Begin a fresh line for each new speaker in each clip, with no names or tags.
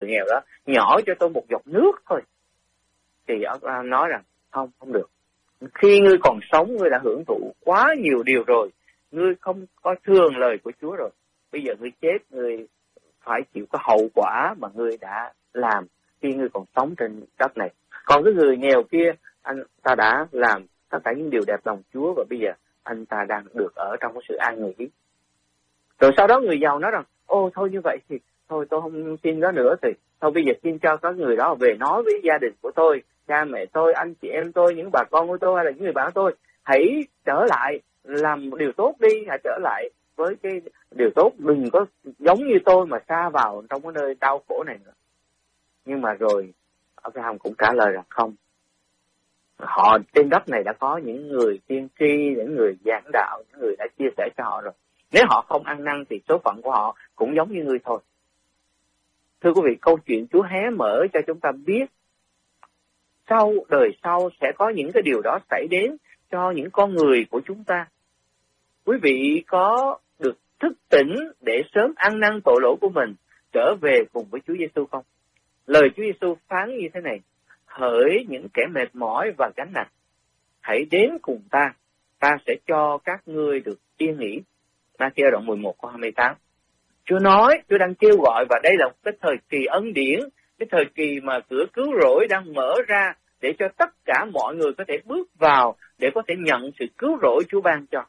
người nghèo đó, nhỏ cho tôi một giọt nước thôi. Thì Abraham nói rằng không được. Khi ngươi còn sống, ngươi đã hưởng thụ quá nhiều điều rồi, ngươi không có thương lời của Chúa rồi. Bây giờ ngươi chết, ngươi phải chịu cái hậu quả mà ngươi đã làm khi ngươi còn sống trên đất này. Còn cái người nghèo kia, anh ta đã làm tất cả những điều đẹp lòng Chúa, và bây giờ anh ta đang được ở trong cái sự an nghỉ. Rồi sau đó người giàu nói rằng, thôi như vậy thì thôi tôi không xin đó nữa, thì thôi bây giờ xin cho các người đó về nói với gia đình của tôi, cha mẹ tôi, anh chị em tôi, những bà con của tôi hay là những người bạn của tôi, hãy trở lại làm một điều tốt đi, hãy trở lại với cái điều tốt, đừng có giống như tôi mà sa vào trong cái nơi đau khổ này nữa. Nhưng mà rồi Abraham cũng trả lời rằng không. Họ trên đất này đã có những người tiên tri, những người giảng đạo, những người đã chia sẻ cho họ rồi. Nếu họ không ăn năn thì số phận của họ cũng giống như ngươi thôi. Thưa quý vị, câu chuyện Chúa hé mở cho chúng ta biết đời sau sẽ có những cái điều đó xảy đến cho những con người của chúng ta. Quý vị có được thức tỉnh để sớm ăn năn tội lỗi của mình, trở về cùng với Chúa Giêsu không? Lời Chúa Giêsu phán như thế này: hỡi những kẻ mệt mỏi và gánh nặng, hãy đến cùng ta, ta sẽ cho các ngươi được yên nghỉ. Ma-thi-ơ đoạn 11 câu 28. Chúa nói, Chúa đang kêu gọi, và đây là một cái thời kỳ ân điển, cái thời kỳ mà cửa cứu rỗi đang mở ra để cho tất cả mọi người có thể bước vào để có thể nhận sự cứu rỗi Chúa ban cho.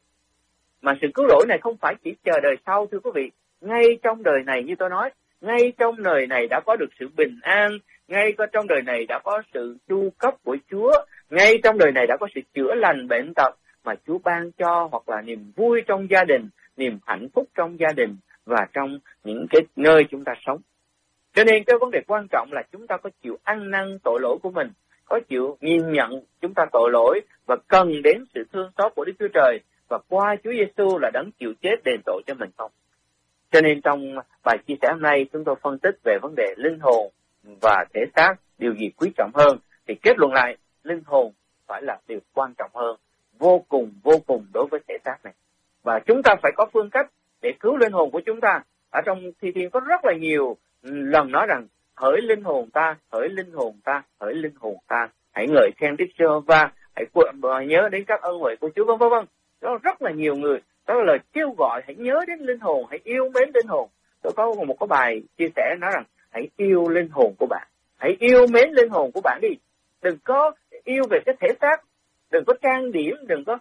Mà sự cứu rỗi này không phải chỉ chờ đời sau, thưa quý vị. Ngay trong đời này, như tôi nói, ngay trong đời này đã có được sự bình an, ngay trong đời này đã có sự chu cấp của Chúa, ngay trong đời này đã có sự chữa lành bệnh tật mà Chúa ban cho, hoặc là niềm vui trong gia đình, niềm hạnh phúc trong gia đình và trong những cái nơi chúng ta sống. Cho nên cái vấn đề quan trọng là chúng ta có chịu ăn năn tội lỗi của mình, có chịu nhìn nhận chúng ta tội lỗi và cần đến sự thương xót của Đức Chúa Trời, và qua Chúa Giêsu là đấng chịu chết đền tội cho mình không? Cho nên trong bài chia sẻ hôm nay chúng tôi phân tích về vấn đề linh hồn và thể xác, điều gì quý trọng hơn, thì kết luận lại linh hồn phải là điều quan trọng hơn, vô cùng đối với thể xác này. Và chúng ta phải có phương cách để cứu linh hồn của chúng ta. Ở trong Thi Thiên có rất là nhiều lần nói rằng hỡi linh hồn ta, hỡi linh hồn ta, hỡi linh hồn ta, hãy ngợi khen Đức Giê-hô-va, hãy nhớ đến các ân huệ của Chúa, vân vân. Đó rất là nhiều người, đó là lời kêu gọi hãy nhớ đến linh hồn, hãy yêu mến linh hồn. Tôi có một cái bài chia sẻ nói rằng hãy yêu linh hồn của bạn, hãy yêu mến linh hồn của bạn đi. Đừng có yêu về cái thể xác, đừng có trang điểm, đừng có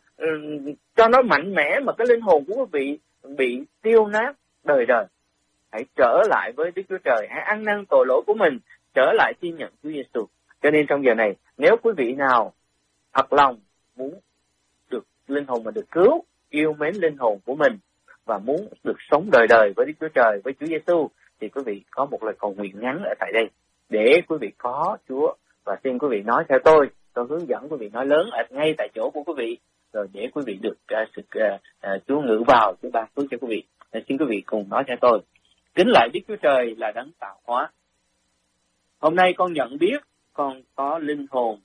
cho nó mạnh mẽ mà cái linh hồn của quý vị bị tiêu nát đời đời. Hãy trở lại với Đức Chúa Trời, hãy ăn năn tội lỗi của mình, trở lại tin nhận Chúa Giêsu. Cho nên trong giờ này, nếu quý vị nào thật lòng muốn được linh hồn mình được cứu, yêu mến linh hồn của mình và muốn được sống đời đời với Đức Chúa Trời, với Chúa Giêsu, thì quý vị có một lời cầu nguyện ngắn ở tại đây để quý vị có Chúa, và xin quý vị nói theo tôi hướng dẫn quý vị nói lớn ở ngay tại chỗ của quý vị, rồi để quý vị được Chúa ngự vào, Chúa ban phước cho quý vị. Xin quý vị cùng nói theo tôi: kính lạy Đức Chúa Trời là đấng tạo hóa. Hôm nay con nhận biết con có linh hồn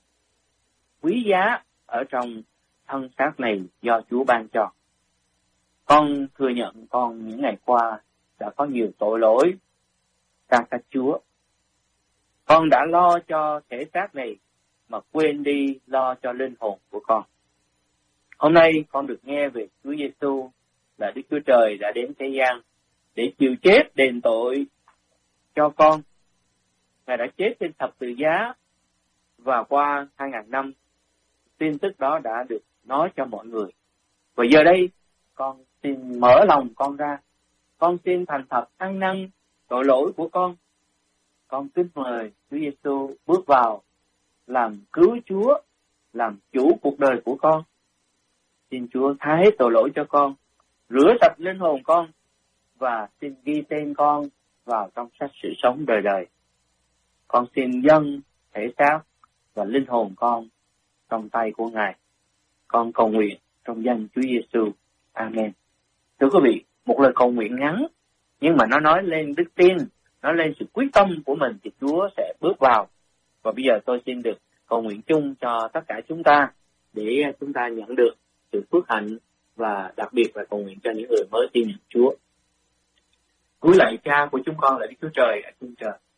quý giá ở trong thân xác này do Chúa ban cho. Con thừa nhận con những ngày qua đã có nhiều tội lỗi xa cách Chúa. Con đã lo cho thể xác này mà quên đi lo cho linh hồn của con. Hôm nay con được nghe về Chúa Giêsu là Đức Chúa Trời đã đến thế gian để chịu chết đền tội cho con. Ngài đã chết trên thập tự giá, và qua 2000 năm tin tức đó đã được nói cho mọi người. Và giờ đây con xin mở lòng con ra, con xin thành thật ăn năn tội lỗi của con. Con kính mời Chúa Giêsu bước vào làm cứu Chúa, làm chủ cuộc đời của con. Xin Chúa tha hết tội lỗi cho con, rửa sạch linh hồn con, và xin ghi tên con vào trong sách sự sống đời đời. Con xin dâng thể xác và linh hồn con trong tay của Ngài. Con cầu nguyện trong danh Chúa Giêsu. Amen. Thưa quý vị, một lời cầu nguyện ngắn, nhưng mà nó nói lên đức tin, nó lên sự quyết tâm của mình, thì Chúa sẽ bước vào. Và bây giờ tôi xin được cầu nguyện chung cho tất cả chúng ta, để chúng ta nhận được sự phước hạnh, và đặc biệt là cầu nguyện cho những người mới tin nhận Chúa. Cúi lạy Cha của chúng con là Đức Chúa Trời ở trên trời.